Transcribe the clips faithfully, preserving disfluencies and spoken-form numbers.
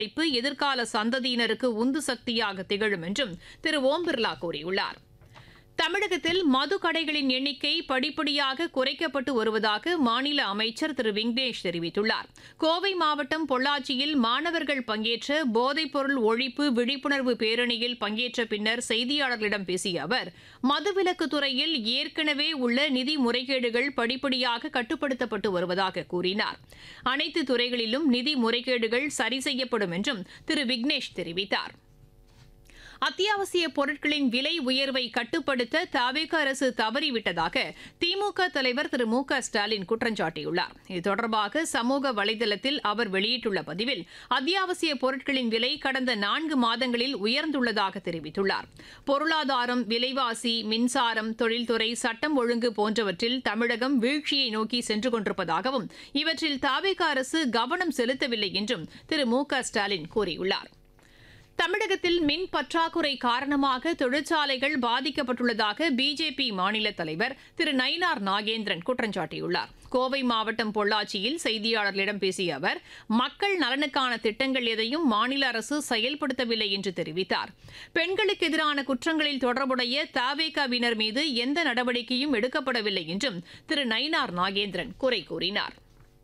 எதிர்கால சந்ததியினருக்கு உந்து சக்தியாக திகழும் என்றும் திரு ஓம் பிர்லா கூறியுள்ளார். தமிழகத்தில் மது கடைகளின் எண்ணிக்கை படிப்படியாக குறைக்கப்பட்டு வருவதாக மாநில அமைச்சர் திரு விக்னேஷ் தெரிவித்துள்ளார். கோவை மாவட்டம் பொள்ளாச்சியில் மாணவர்கள் பங்கேற்ற போதைப்பொருள் ஒழிப்பு விழிப்புணர்வு பேரணியில் பங்கேற்ற பின்னர் செய்தியாளர்களிடம் பேசிய அவர், மதுவிலக்கு துறையில் ஏற்கனவே உள்ள நிதி முறைகேடுகள் படிப்படியாக கட்டுப்படுத்தப்பட்டு வருவதாக கூறினார். அனைத்து துறைகளிலும் நிதி முறைகேடுகள் சரி செய்யப்படும் என்றும் திரு விக்னேஷ் தெரிவித்தார். அத்தியாவசிய பொருட்களின் விலை உயர்வை கட்டுப்படுத்த தவேக அரசு தவறிவிட்டதாக திமுக தலைவர் திரு மு க ஸ்டாலின் குற்றம் சாட்டியுள்ளார். இது தொடர்பாக சமூக வலைதளத்தில் அவர் வெளியிட்டுள்ள பதிவில், அத்தியாவசிய பொருட்களின் விலை கடந்த நான்கு மாதங்களில் உயர்ந்துள்ளதாக தெரிவித்துள்ளார். பொருளாதாரம், விலைவாசி, மின்சாரம், தொழில்துறை, சட்டம் ஒழுங்கு போன்றவற்றில் தமிழகம் வீழ்ச்சியை நோக்கி சென்று கொண்டிருப்பதாகவும் இவற்றில் தவேக அரசு கவனம் செலுத்தவில்லை என்றும் திரு மு க ஸ்டாலின் கூறியுள்ளார். தமிழகத்தில் மின் பற்றாக்குறை காரணமாக தொழிற்சாலைகள் பாதிக்கப்பட்டுள்ளதாக பிஜேபி மாநில தலைவர் திரு நயினார் நாகேந்திரன் குற்றம் சாட்டியுள்ளார். கோவை மாவட்டம் பொள்ளாச்சியில் செய்தியாளர்களிடம் பேசிய அவர், மக்கள் நலனுக்கான திட்டங்கள் எதையும் மாநில அரசு செயல்படுத்தவில்லை என்று தெரிவித்தார். பெண்களுக்கு எதிரான குற்றங்களில் தொடர்புடைய தவேகவினர் மீது எந்த நடவடிக்கையும் எடுக்கப்படவில்லை என்றும் திரு நயினார் நாகேந்திரன் குறை கூறினார்.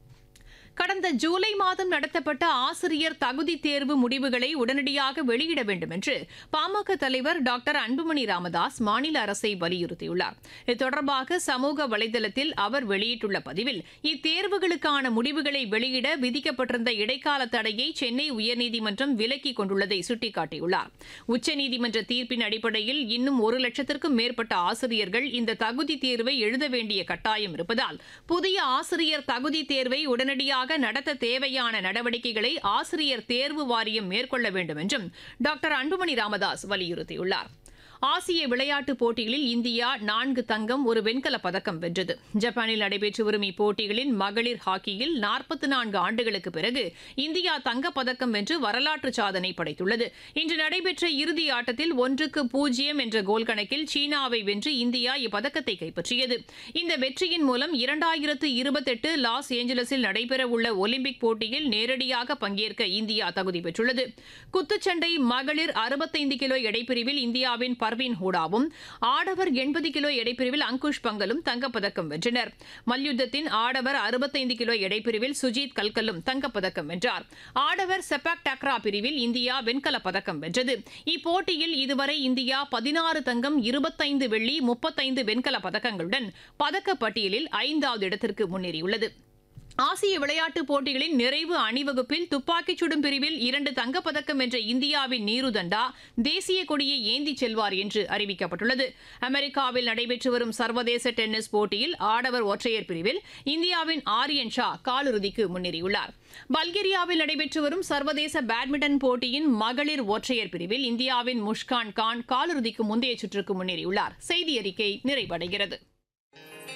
கடந்த ஜூலை மாதம் நடத்தப்பட்ட ஆசிரியர் தகுதி தேர்வு முடிவுகளை உடனடியாக வெளியிட வேண்டும் என்று பாமக தலைவர் டாக்டர் அன்புமணி ராமதாஸ் மாநில அரசை வலியுறுத்தியுள்ளார். இது தொடர்பாக சமூக வலைதளத்தில் அவர் வெளியிட்டுள்ள பதிவில், இத்தேர்வுகளுக்கான முடிவுகளை வெளியிட விதிக்கப்பட்டிருந்த இடைக்கால தடையை சென்னை உயர்நீதிமன்றம் விலக்கிக் கொண்டுள்ளதை சுட்டிக்காட்டியுள்ளார். உச்சநீதிமன்ற தீர்ப்பின் அடிப்படையில் இன்னும் ஒரு லட்சத்திற்கும் மேற்பட்ட ஆசிரியர்கள் இந்த தகுதி தேர்வை எழுத வேண்டிய கட்டாயம் இருப்பதால் புதிய ஆசிரியர் தகுதி தேர்வை உடனடியாக நடத்த தேவையான நடவடிக்கைகளை ஆசிரியர் தேர்வு வாரியம் மேற்கொள்ள வேண்டும் என்றும் டாக்டர் அன்புமணி ராமதாஸ் வலியுறுத்தியுள்ளார். ஆசிய விளையாட்டுப் போட்டிகளில் இந்தியா நான்கு தங்கம், ஒரு வெண்கலப் பதக்கம் வென்றது. ஜப்பானில் நடைபெற்று வரும் இப்போட்டிகளின் மகளிர் ஹாக்கியில் நாற்பத்தி நான்கு ஆண்டுகளுக்கு பிறகு இந்தியா தங்கப்பதக்கம் வென்று வரலாற்று சாதனை படைத்துள்ளது. இன்று நடைபெற்ற இறுதி ஆட்டத்தில் ஒன்றுக்கு பூஜ்ஜியம் என்ற கோல் கணக்கில் சீனாவை வென்று இந்தியா இப்பதக்கத்தை கைப்பற்றியது. இந்த வெற்றியின் மூலம் இரண்டாயிரத்து இருபத்தெட்டு லாஸ் ஏஞ்சலஸில் நடைபெறவுள்ள ஒலிம்பிக் போட்டியில் நேரடியாக பங்கேற்க இந்தியா தகுதி பெற்றுள்ளது. குத்துச்சண்டை மகளிர் அறுபத்தைந்து கிலோ எடைப்பிரிவில் இந்தியாவின் பர்வீன் ஹூடாவும், ஆடவர் எண்பது கிலோ எடைப்பிரிவில் அங்குஷ் பங்கலும் தங்கப்பதக்கம் வென்றனர். மல்யுத்தத்தின் ஆடவர் அறுபத்தைந்து கிலோ எடைப்பிரிவில் சுஜித் கல்கலும் தங்கப்பதக்கம் வென்றார். ஆடவர் செபாக் டக்ரா பிரிவில் இந்தியா வெண்கலப் பதக்கம் வென்றது. இப்போட்டியில் இதுவரை இந்தியா பதினாறு தங்கம், இருபத்தைந்து வெள்ளி, முப்பத்தைந்து வெண்கல பதக்கங்களுடன் பதக்கப்பட்டியலில் ஐந்தாவது இடத்திற்கு முன்னேறியுள்ளது. ஆசிய விளையாட்டுப் போட்டிகளின் நிறைவு அணிவகுப்பில் துப்பாக்கிச் சுடும் பிரிவில் இரண்டு தங்கப்பதக்கம் வென்ற இந்தியாவின் நீரு தண்டா தேசிய கொடியை ஏந்திச் செல்வார் என்று அறிவிக்கப்பட்டுள்ளது. அமெரிக்காவில் நடைபெற்று வரும் சர்வதேச டென்னிஸ் போட்டியில் ஆடவர் ஒற்றையர் பிரிவில் இந்தியாவின் ஆரியன் ஷா காலிறுதிக்கு முன்னேறியுள்ளார். பல்கேரியாவில் நடைபெற்று வரும் சர்வதேச பேட்மிண்டன் போட்டியின் மகளிர் ஒற்றையர் பிரிவில் இந்தியாவின் முஷ்கான் கான் காலிறுதிக்கு முந்தைய சுற்றுக்கு முன்னேறியுள்ளார். செய்தி அறிக்கை நிறைவடைகிறது.